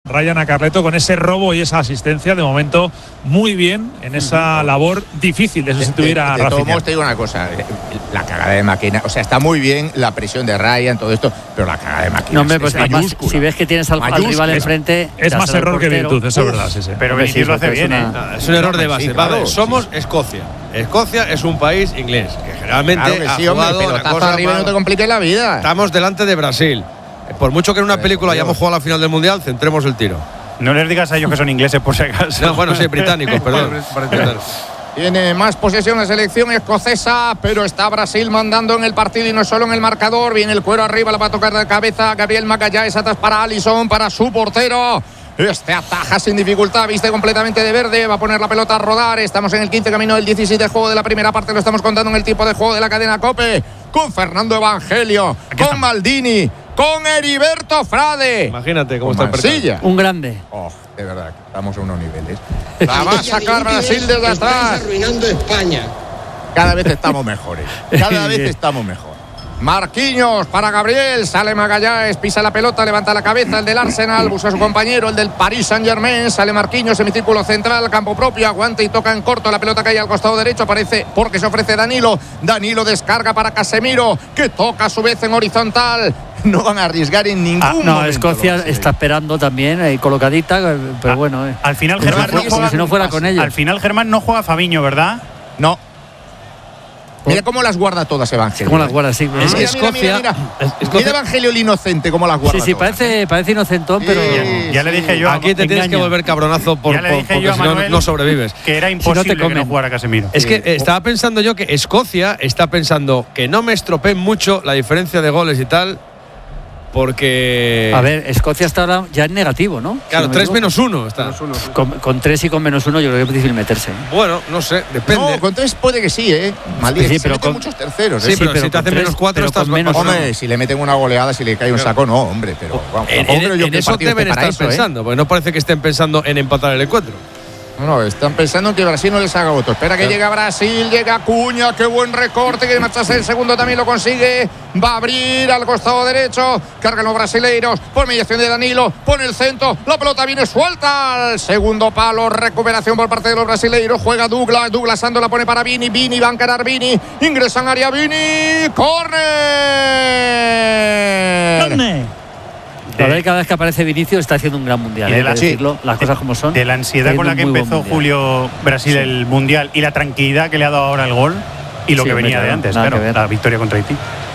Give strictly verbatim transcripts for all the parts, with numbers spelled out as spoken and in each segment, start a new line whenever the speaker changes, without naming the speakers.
Ryan a Carleto con ese robo y esa asistencia. De momento, muy bien en esa labor difícil de sustituir
de, de,
a
de todos
Rafinha.
modos, te digo una cosa, la cagada de Máquina, o sea, está muy bien la presión de Ryan, todo esto, pero la cagada de Máquina
no, hombre,
es,
pues
es
además,
mayúscula.
si ves que tienes al, al rival enfrente,
es más error que virtud, eso es verdad, sí, sí.
Pero Vinicius lo hace bien, ¿eh?
Es un error de base.
Sí, claro,
vale, somos
sí.
Escocia. Escocia es un país inglés que generalmente
Claro que
ha
sí, hombre,
jugado
pero
la
estás
cosa
arriba y no te compliques la vida.
Estamos delante de Brasil. Por mucho que en una
Pero,
película
Dios.
hayamos jugado la final del Mundial, centremos el tiro.
No les digas a ellos que son ingleses por si acaso.
No, bueno, sí, británicos, perdón.
Tiene más posesión la selección escocesa, pero está Brasil mandando en el partido y no solo en el marcador. Viene el cuero arriba, la va a tocar de cabeza Gabriel Magalhães, atrás para Alisson, para su portero. Este ataja sin dificultad, viste completamente de verde, va a poner la pelota a rodar. Estamos en el quince, camino del dieciséis de juego de la primera parte, lo estamos contando en el tipo de juego de la cadena COPE, con Fernando Evangelio, con Maldini, con Heriberto Frade.
Imagínate cómo
con
está el
Mansilla.
un grande.
Oh, de verdad, estamos a unos niveles. La va a sacar Brasil desde atrás.
Arruinando España.
Cada vez estamos mejores. Cada vez estamos mejor. Marquinhos para Gabriel, sale Magalhães, pisa la pelota, levanta la cabeza el del Arsenal, busca a su compañero, el del Paris Saint-Germain, sale Marquinhos, semicírculo central, campo propio, aguanta y toca en corto, la pelota cae al costado derecho, aparece porque se ofrece Danilo, Danilo descarga para Casemiro, que toca a su vez en horizontal. No van a arriesgar en ningún
ah, no,
momento.
Escocia está esperando también, eh, colocadita, pero
Ah,
bueno. Eh.
Al final,
Como
Germán
si
no
fuera-
juega,
como si no fuera con ellos.
Al final, Germán no juega Fabiño, ¿verdad?
No. Mira cómo las guarda todas Evangelio.
¿Cómo las guarda? Sí,
Mira,
es
mira,
Escocia-
mira, mira.
Escocia-
Mira Evangelio el inocente cómo las guarda
Sí, sí,
todas.
parece, parece inocentón, pero.
Sí.
Ya le dije yo a-
Aquí te tienes
engaña.
que volver cabronazo por,
ya le
por-
dije
porque
yo a
si no,
Manuel
no sobrevives.
que era
te
imposible que no
comen.
jugara Casemiro.
Es que estaba pensando yo que Escocia está pensando que no me estropeen mucho la diferencia de goles y tal, porque.
A ver, Escocia está ahora ya en negativo, ¿no?
Claro,
Si no me
tres
equivoco.
menos uno está.
Con, con tres y con menos uno, yo creo que es difícil meterse.
Bueno, no sé, depende.
No, con tres puede que sí, ¿eh? Maldito,
Sí,
se
pero
meten
con-
muchos terceros,
Sí,
¿eh?
pero
pero
si te
con
hacen
tres,
menos cuatro,
pero
estás
con menos
bastante-
Hombre, si le meten una goleada, si le cae un saco, no, hombre, pero vamos,
En,
tampoco
en-
creo yo
en
que el
eso
partido
deben
esté para
estar
eso, ¿eh?
pensando, porque no parece que estén pensando en empatar el encuentro.
No, están pensando en que Brasil no les haga voto. Espera que llega Brasil, llega Acuña, qué buen recorte, que marcharse el segundo también lo consigue. Va a abrir al costado derecho, cargan los brasileiros, por mediación de Danilo, pone el centro, la pelota viene suelta al segundo palo, recuperación por parte de los brasileiros, juega Douglas, Douglas Sando la pone para Vini, Vini va a encarar Vini, ingresa en área Vini, ¡córner!
A ver, cada vez que aparece Vinicius está haciendo un gran mundial.
Y de
Hay
la-
que decirlo, las cosas como son.
De la ansiedad
Está
con la que
haciendo un muy
empezó
buen mundial.
Julio Brasil el Mundial y la tranquilidad que le ha dado ahora el gol y lo
Sí,
que
hombre,
venía de
claro,
antes,
nada
claro,
que ver.
la victoria contra Haití.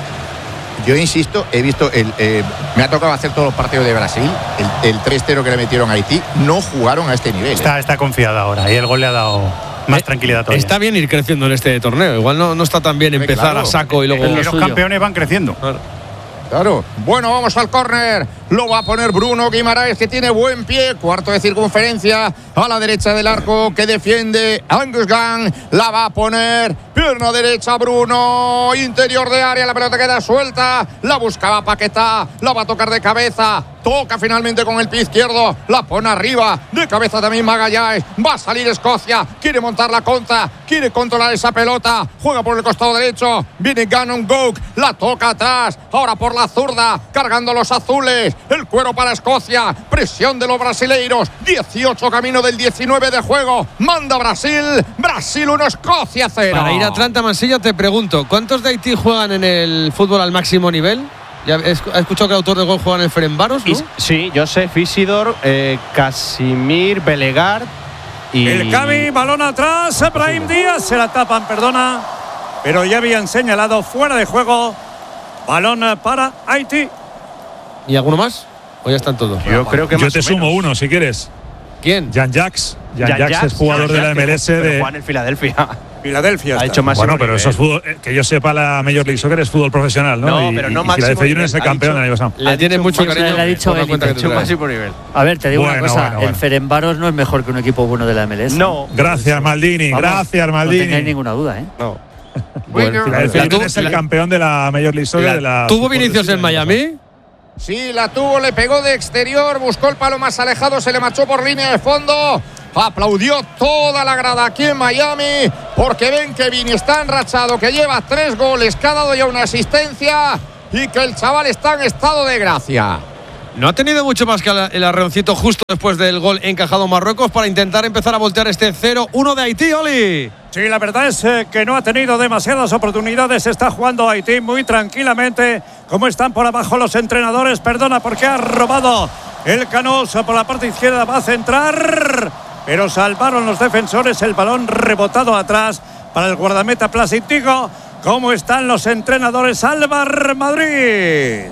Yo insisto, he visto, el, eh, me ha tocado hacer todos los partidos de Brasil, el, el tres cero que le metieron a Haití, no jugaron a este nivel. ¿eh?
Está, está confiada ahora y el gol le ha dado más
Eh,
tranquilidad todavía.
Está bien ir creciendo en este torneo. Igual no, no está tan bien
Hombre,
empezar
claro.
a saco y luego.
Y
lo
los
suyo.
campeones van creciendo.
Claro. Bueno, vamos al córner. Lo va a poner Bruno Guimaraes, que tiene buen pie. Cuarto de circunferencia a la derecha del arco, que defiende Angus Gunn. La va a poner pierna derecha Bruno. Interior de área, la pelota queda suelta. La buscaba Paquetá. La va a tocar de cabeza. Toca finalmente con el pie izquierdo. La pone arriba. De cabeza también Magalhães. Va a salir Escocia. Quiere montar la contra. Quiere controlar esa pelota. Juega por el costado derecho. Viene Gannon Gouk. La toca atrás. Ahora por la zurda. Cargando los azules. El cuero para Escocia. Presión de los brasileiros. dieciocho camino del diecinueve de juego. Manda Brasil. Brasil uno, Escocia cero.
Para ir a Atlanta, Mansilla, te pregunto, ¿cuántos de Haití juegan en el fútbol al máximo nivel? Ya he he escuchado que el autor del gol juega en el Ferencváros, ¿no?
Y- sí, Josef Isidor, eh, Casimir, Belegar y.
El Cami, balón atrás, Brahim Díaz, se la tapan, perdona, pero ya habían señalado fuera de juego. Balón para Haití.
¿Y alguno más? ¿O ya están todos?
Yo creo que
Yo
más
te
o
sumo
menos.
uno, si quieres.
¿Quién?
Jan Jacks. Jan
Jan
Jacks
Jacks,
es jugador
Jan
de la
Jacks,
M L S
pero
de.
juega en Filadelfia.
Filadelfia.
Ha
está.
hecho más.
Bueno, pero eso es fútbol, eh, que yo sepa, la Major League Soccer es fútbol profesional, ¿no?
No,
Y-
pero
y-
no
y
máximo
Philadelphia Union es el
nivel. Ha
campeón
dicho-
el año pasado.
Le tiene mucho
Pues
cariño.
le ha dicho
por la
élite,
cuenta que te
Hecho
trae.
máximo nivel.
A ver, te digo
Bueno,
una cosa.
bueno, bueno.
El Ferencváros no es mejor que un equipo bueno de la M L S.
No.
Gracias, Maldini.
Vamos,
Gracias,
No
Maldini.
tengáis ninguna duda, ¿eh?
No.
Bueno,
Philadelphia
La
Union
tuvo-
es el
la-
campeón de la Major League Soccer.
La-
de la
¿Tuvo
Super
Vinicius
League
en
del año pasado.
Miami?
Sí, la tuvo, le pegó de exterior, buscó el palo más alejado, se le marchó por línea de fondo. Aplaudió toda la grada aquí en Miami, porque ven que Vini está enrachado, que lleva tres goles, que ha dado ya una asistencia y que el chaval está en estado de gracia.
No ha tenido mucho más que el arreoncito justo después del gol encajado Marruecos para intentar empezar a voltear este cero uno de Haití, Oli.
Sí, la verdad es eh, que no ha tenido demasiadas oportunidades. Está jugando Haití muy tranquilamente. Como están por abajo los entrenadores, perdona, porque ha robado el Canós por la parte izquierda. Va a centrar, pero salvaron los defensores. El balón rebotado atrás para el guardameta Plasitigo. ¿Cómo están los entrenadores? Álvar Madrid.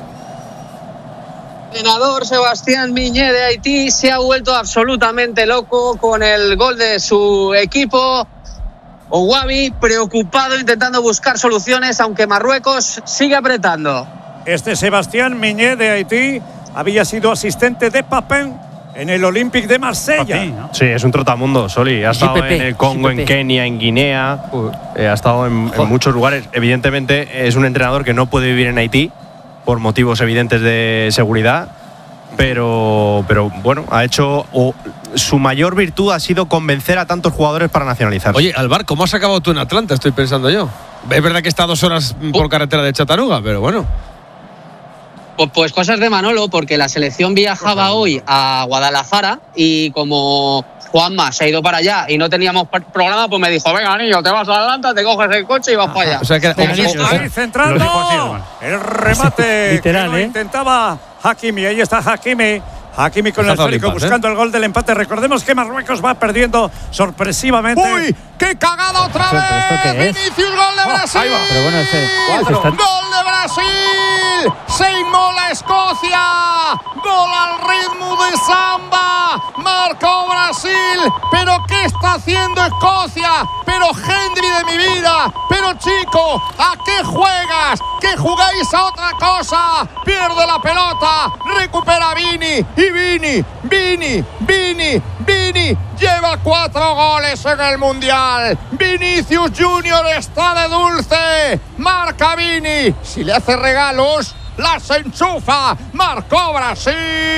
El entrenador Sebastián Miñé de Haití se ha vuelto absolutamente loco con el gol de su equipo. Ouabi preocupado intentando buscar soluciones, aunque Marruecos sigue apretando.
Este Sebastián Miñé de Haití había sido asistente de Papin en el Olympique de Marsella.
Papin, ¿no? Sí, es un trotamundo, Soli. Ha estado
G P P,
en el Congo,
G P P.
en Kenia, en Guinea. Eh, ha estado en, en muchos lugares. Evidentemente es un entrenador que no puede vivir en Haití por motivos evidentes de seguridad. Pero, pero bueno, ha hecho. O, su mayor virtud ha sido convencer a tantos jugadores para nacionalizarse.
Oye, Alvar, ¿cómo has acabado tú en Atlanta? Estoy pensando yo. Es verdad que está dos horas por carretera de Chattanooga, pero bueno.
Pues, pues cosas de Manolo, porque la selección viajaba hoy a Guadalajara y como Juanma se ha ido para allá y no teníamos programa, pues me dijo, venga, niño, te vas a Atlanta, te coges el coche y vas para allá.
O sea que
Ahí centrando. El remate.
Literal,
que lo
¿eh?
intentaba Hakimi. Ahí está Hakimi. Hakimi con el esférico buscando
¿eh?
el gol del empate. Recordemos que Marruecos va perdiendo sorpresivamente.
¡Uy! ¡Qué cagada otra
¿Pero esto
vez!
qué es?
¡Vinicius, gol de Brasil!
Ahí va. Pero bueno, ese, ese está-
¡Gol de Brasil! ¡Se inmola Escocia! ¡Gol al ritmo de samba! ¡Marcó Brasil! ¿Pero qué está haciendo Escocia? ¡Pero Henry de mi vida! ¡Pero chico! ¿A qué juegas? ¿Que jugáis a otra cosa? Pierde la pelota, recupera Vini y Vini, Vini, Vini, Vini lleva cuatro goles en el Mundial. Vinicius Junior está de dulce, marca Vini, si le hace regalos las enchufa. Marcó Brasil.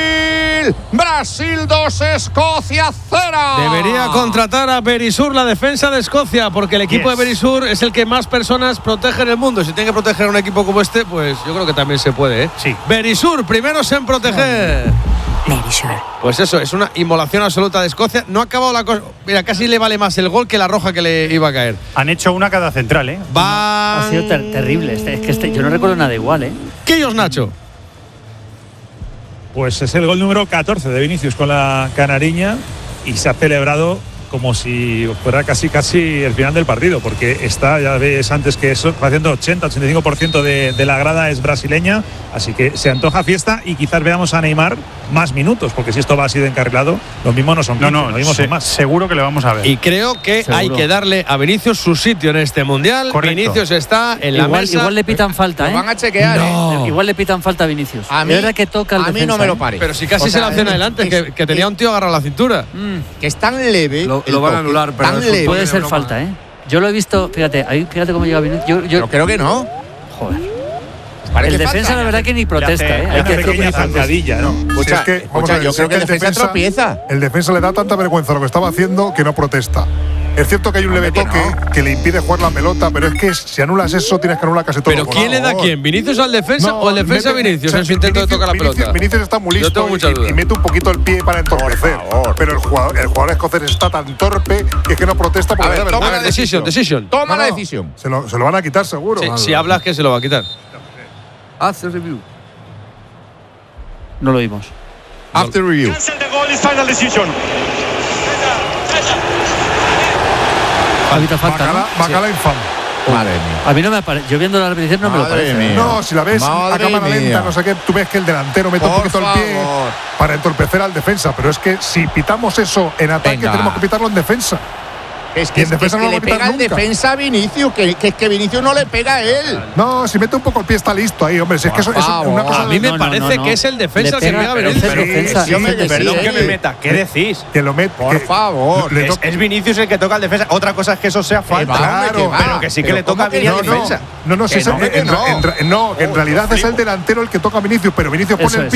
Brasil dos, Escocia cero.
Debería contratar a Berisur, la defensa de Escocia, porque el equipo
Yes.
de Berisur es el que más personas protege en el mundo. Si tiene que proteger a un equipo como este, pues yo creo que también se puede, ¿eh?
Sí.
Berisur, primeros en proteger. Pues eso, es una inmolación absoluta de Escocia. No ha acabado la cosa. Mira, casi le vale más el gol que la roja que le iba a caer.
Han hecho una cada central, ¿eh?
Va.
Ha sido ter- terrible. Este, es que este, yo no recuerdo nada igual, ¿eh?
Quillos, Nacho.
Pues es el gol número catorce de Vinicius con la canariña y se ha celebrado como si fuera casi casi el final del partido, porque está, ya ves antes que eso, haciendo ochenta, ochenta y cinco por ciento de, de la grada es brasileña, así que se antoja fiesta y quizás veamos a Neymar más minutos, porque si esto va así de encarrilado, lo mismo no son
No,
quince,
no,
lo mismo
se-
son más.
seguro que le vamos a ver.
Y creo que
Seguro.
hay que darle a Vinicius su sitio en este mundial.
Correcto.
Vinicius está en la
Igual,
mesa.
igual le pitan falta,
Lo
¿eh?
van a chequear,
No.
¿eh?
Igual le pitan falta a Vinicius.
A mí,
Es verdad que toca el
a mí
defensa,
no me lo
¿eh?
parece.
Pero si casi
O
se la
sea,
hacen
es-
adelante,
es-
que, que tenía un tío agarrado a la cintura.
Mm,
que es tan leve.
Lo-
el
lo van a
toque,
anular, pero
tan
es un
leve.
puede
de
ser
broma.
falta, ¿eh? Yo lo he visto, fíjate, ahí, fíjate cómo llega Vinicius. Yo, yo,
Pero creo que no.
joder.
Parece
El defensa,
falta.
la verdad, que ni protesta,
hace-
¿eh?
le
Hay
Una
que
pequeña
decirlo.
zancadilla, ¿no?
Escucha,
Si es que, vamos
escucha,
a ver,
yo
si
creo
es
que el defensa tropieza.
El defensa le da tanta vergüenza lo que estaba haciendo que no protesta. Es cierto que hay un leve
Hombre, que
toque
no.
que le impide jugar la pelota, pero es que si anulas eso tienes que anular casi todo.
¿Pero
Por
quién le da a
favor.
quién? ¿Vinicius al defensa
No,
o el defensa a
mete-
Vinicius
o sea,
en su intento de
Vinicius-
tocar la
Vinicius-
pelota?
Vinicius está muy
Yo
listo
tengo muchas
y,
dudas.
y mete un poquito el pie para entorpecer.
favor.
Pero el jugador, el jugador escocés está tan torpe que es que no protesta porque
A ver,
le da
toma
A
vergüenza.
ver, decision, decision.
Toma
No,
la
no.
decisión.
Se lo, se lo van a quitar seguro.
Sí,
Al-
si hablas, que se lo va a quitar.
Haz el review.
No lo vimos.
After review.
Habita falta,
Bacala,
¿no?
Bacala infame.
Madre mía.
A mí no me parece. Yo viendo la repetición no me lo
Madre
parece.
mía.
No, si la ves a
Madre
cámara
mía.
lenta, no sé qué, tú ves que el delantero mete un
Por
poquito el pie
favor.
para entorpecer al defensa. Pero es que si pitamos eso en ataque,
Venga.
tenemos que pitarlo en defensa.
Es
Y
que,
en defensa
es que
no lo
le
va a quitar
pega el
nunca.
defensa a Vinicius, que, que es que Vinicius no le pega a él.
No, si mete un poco el pie está listo ahí, hombre. Si es que eso es
favor.
una cosa
A mí me
No, no,
parece
no, no.
que es el defensa
Le
el que
pega,
pega a
pero
Vinicius.
es el defensa,
sí, hombre,
es el
que
defensa.
sí,
Perdón que
eh.
me meta. ¿Qué decís?
que lo mete.
Por
que
favor.
le
Es,
toca-
es Vinicius el que toca al defensa. Otra cosa es que eso sea falta.
va, hombre,
claro,
que va.
pero que sí que
Pero
le toca
¿cómo
a
que
Vini
no,
al
no,
defensa.
no, no, si
Que
es el-
no, que
en,
no.
en- en- no, que en
Oh,
realidad
yo
es el
flipo.
delantero el que toca a Vinicius, pero Vinicius pone
Eso
el
es.
pie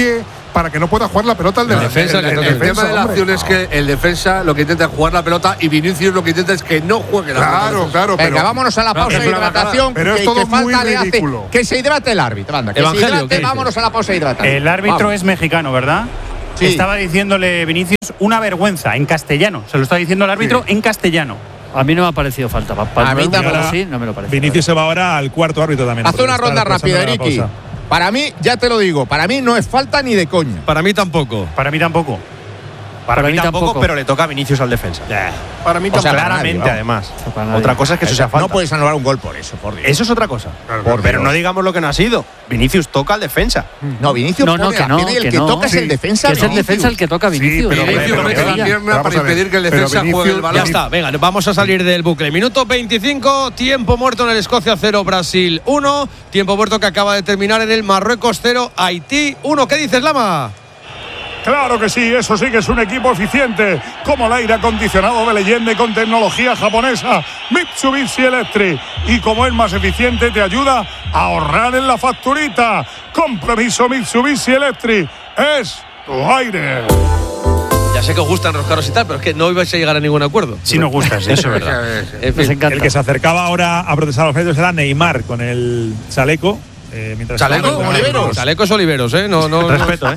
para que no pueda jugar la pelota el,
El
de
defensa,
el,
que
el,
toque
el
el
El tema de la
hombre.
acción es que el defensa lo que intenta es jugar la pelota y Vinicius lo que intenta es que no juegue la pelota.
Claro, claro,
Venga,
pero
vámonos a la pausa
es
de
una
hidratación.
pero
que,
es todo
que falta
muy
le hace.
ridículo.
Que se hidrate el árbitro, anda, que
Evangelio,
se hidrate,
¿qué
vámonos a la pausa de hidratación.
El árbitro
Vamos.
es mexicano, ¿verdad?
Sí.
Estaba diciéndole Vinicius una vergüenza en castellano. Se lo está diciendo el árbitro en castellano.
A mí no me ha parecido falta. Pa, pa,
A mí
no,
tampoco.
así, no me lo parece.
Vinicius se va ahora al cuarto árbitro también.
Haz
porque
una
está
ronda
pasando
rápida,
la
Ricky.
pausa.
Para mí, ya te lo digo, para mí no es falta ni de coña.
Para mí tampoco.
Para mí tampoco.
Para,
Para
mí
mí
tampoco,
tampoco.
pero le toca a Vinicius al defensa.
Para mí
O sea,
tampoco.
claramente,
Nadie,
además.
Para nadie.
Otra cosa es que eso sea falta.
No puedes anular un gol por eso, por Dios.
Eso es otra cosa.
Por
Pero
Dios.
no digamos lo que no ha sido. Vinicius toca al defensa.
No, Vinicius
No, no,
pone
que
la
no,
pierna y el
que
que
no.
toca es
Sí.
el defensa.
Que es el
Vinicius.
defensa el que toca a Vinicius.
pero-
Vinicius
pero-
mete
pero-
la
pero-
pierna
vamos
para
a ver,
impedir que el
pero
defensa
Vinicius-
juegue el
Ya
balón.
está, venga, vamos a salir del bucle. Minuto veinticinco, tiempo muerto en el Escocia cero, Brasil uno. Tiempo muerto que acaba de terminar en el Marruecos cero, Haití uno. ¿Qué dices, Lama?
Claro que sí, eso sí que es un equipo eficiente, como el aire acondicionado de leyenda y con tecnología japonesa Mitsubishi Electric. Y como es más eficiente, te ayuda a ahorrar en la facturita. Compromiso Mitsubishi Electric es tu aire.
Ya sé que os gustan enroscaros y tal, pero es que no ibais a llegar a ningún acuerdo.
Si nos gusta, sí.
Eso es verdad. En
Nos
fin.
encanta.
El que se acercaba ahora a protestar a los medios era Neymar con el chaleco. Eh, mientras
¿Chaleco?
estaba en el
Oliveros.
entrenamiento.
Chalecos Oliveros, ¿eh? No, no, no.
Respeto, ¿eh?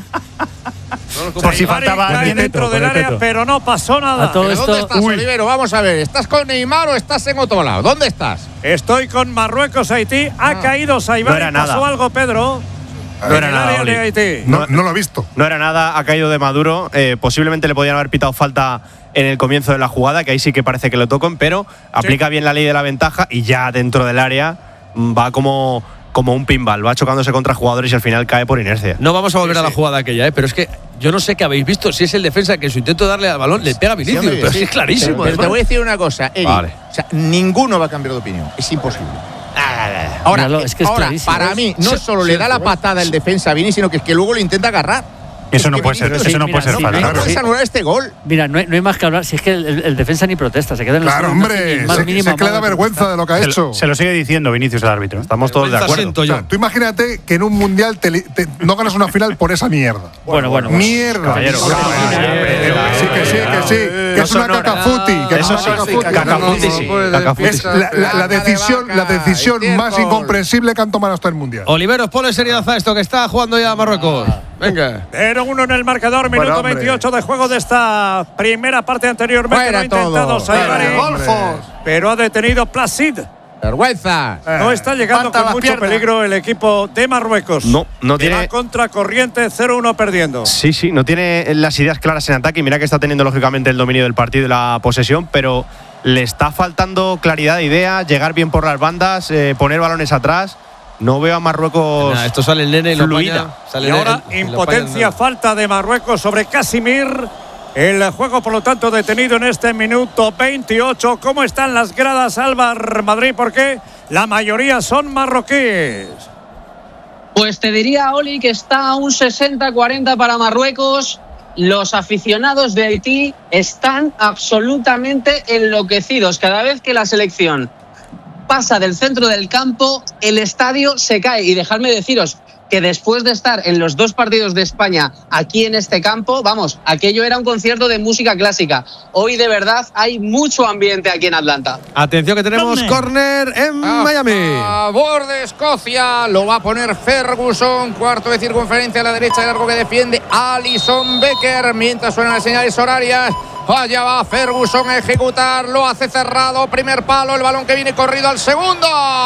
Por si faltaba
Con
alguien.
respeto,
dentro del
con
área,
respeto.
pero no pasó nada.
A todo
¿Pero dónde
esto.
estás, Olivero? Vamos a ver, ¿estás con Neymar o estás en otro lado? ¿Dónde estás?
Estoy con Marruecos, Haití. Ha caído Saibari.
No era nada.
¿Pasó algo, Pedro?
No era
En el
nada,
área
Oli.
de Haití.
No, no lo he visto.
No era nada, ha caído de Maduro. Eh, posiblemente le podían haber pitado falta en el comienzo de la jugada, que ahí sí que parece que lo tocan, pero aplica bien la ley de la ventaja y ya dentro del área mm, va como, como un pinball, va chocándose contra jugadores y al final cae por inercia.
No vamos a volver a la jugada aquella, ¿eh? Pero es que yo no sé qué habéis visto. Si es el defensa que en su intento de darle al balón le pega a Vinicius.
Sí, hombre,
pero
sí.
sí es clarísimo.
Pero, pero te
además.
voy a decir una cosa, Eri.
Vale.
O sea, ninguno va a cambiar de opinión. Es imposible. Ahora,
Míralo, es que es
ahora
clarísimo.
para mí, no
Sí,
solo
sí,
le da la
sí.
patada el defensa a Vini, sino que es que luego lo intenta agarrar.
Eso
Es
no
que
puede ser,
Vinicius-
eso no
sí,
puede ser
mira,
No,
sí,
falta.
no puedes anular este gol.
Mira, no hay, no hay más que hablar. Si es que el, el- el defensa ni protesta, se queda en los
Claro,
suelos, no hace
hombre.
ni más
Se,
mínima
se que le da
modo de
vergüenza de lo que ha
Se
hecho.
lo, se lo sigue diciendo Vinicius, el árbitro.
Estamos todos de
Vergüenza
acuerdo.
siento yo.
O sea, tú imagínate que en un mundial te li- te- no ganas una final por esa mierda.
Bueno, bueno, bueno.
Mierda.
Caballero.
Sí, sí, que sí, que sí. Que
No
es una
son horas.
cacafuti. Que es
Eso
una
sí,
cacafuti.
cacafuti sí. Cacafuti
Es
sí.
la, la- la decisión, la decisión
Tiempo.
más incomprensible que han tomado hasta el mundial.
Oliveros, ponle seriedad a esto que está jugando ya Marruecos. Venga.
Cero uno en el marcador,
Bueno,
minuto
hombre.
veintiocho de juego de esta primera parte anteriormente.
Fuera
lo ha intentado
todo.
Saibari,
Fuera, hombre.
pero ha detenido Placid.
Vergüenza.
No está llegando
levanta
con
las
mucho
piernas.
peligro el equipo de Marruecos.
No, no
Que va
tiene.
contra corriente, cero uno perdiendo.
Sí, sí, no tiene las ideas claras en ataque. Y mira que está teniendo lógicamente el dominio del partido y la posesión, pero le está faltando claridad de idea, llegar bien por las bandas, eh, poner balones atrás. No veo a Marruecos.
Nada, esto sale el nene y lo
fluida.
apaña, sale
Y
el-
ahora
y lo
impotencia,
apaña.
falta de Marruecos sobre Casimir. El juego, por lo tanto, detenido en este minuto veintiocho. ¿Cómo están las gradas, Álvar Madrid? Porque la mayoría son marroquíes.
Pues te diría, Oli, que está a un sesenta cuarenta para Marruecos. Los aficionados de Haití están absolutamente enloquecidos. Cada vez que la selección pasa del centro del campo, el estadio se cae. Y dejadme deciros que después de estar en los dos partidos de España aquí en este campo, vamos, aquello era un concierto de música clásica. Hoy de verdad hay mucho ambiente aquí en Atlanta.
Atención que tenemos córner en
A
Miami.
favor de Escocia, lo va a poner Ferguson, cuarto de circunferencia a la derecha del arco que defiende Alison Becker, mientras suenan las señales horarias. Allá va Ferguson a ejecutar, lo hace cerrado, primer palo, el balón que viene corrido al segundo.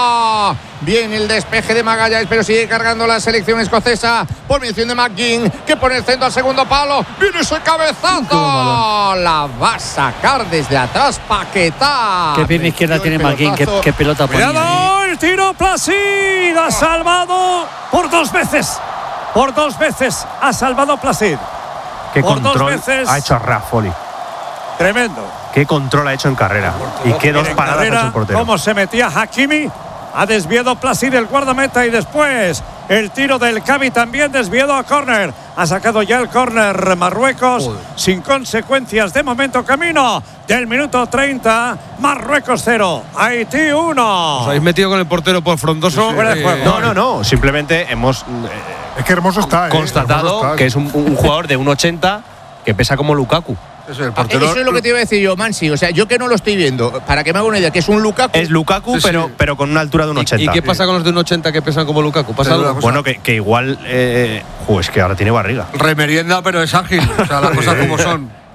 Viene el despeje de Magalhães, pero sigue cargando la selección escocesa por mención de McGinn, que pone el centro al segundo palo. Viene ese cabezazo, la va a sacar desde atrás Paquetá.
Qué pierna izquierda
Metió el
tiene McGinn, qué,
pelotazo.
qué pelota ponía.
¡Cuidado! El tiro Placid ha salvado por dos veces. Por dos veces ha salvado Placid.
Qué
por dos
control
veces.
ha hecho Raffoli.
Tremendo.
Qué control ha hecho en carrera. Y qué dos
En
paradas ha
carrera,
hecho el portero.
cómo se metía Hakimi. Ha desviado Placid el guardameta y después el tiro del Cavi también desviado a córner. Ha sacado ya el córner Marruecos sin consecuencias de momento. Camino del minuto treinta. Marruecos cero, Haití uno.
Os habéis metido con el portero por frondoso.
Fuera de
Eh,
juego.
No, no, no. Simplemente hemos. eh,
Es que Hermoso está, ¿eh?
constatado
Hermoso está.
que es un, un jugador de uno ochenta que pesa como Lukaku.
Eso es, el
Ah,
portero-
eso es lo que te iba a decir yo, Mansi. O sea, yo que no lo estoy viendo, para que me haga una idea, que es un Lukaku.
Es Lukaku,
Sí, sí.
pero, pero con una altura de un
¿Y,
ochenta.
¿Y qué pasa con los de un ochenta que pesan como Lukaku? ¿Pasa
Pero
algo?
una
Bueno, que, que igual. Eh, jo, es que ahora tiene barriga.
remerienda, pero es ágil. O sea, las cosas como son.